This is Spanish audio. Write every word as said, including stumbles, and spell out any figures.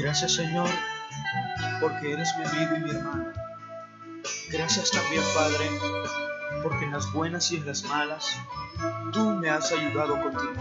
Gracias, Señor, porque eres mi amigo y mi hermano. Gracias también, Padre, porque en las buenas y en las malas tú me has ayudado continuamente.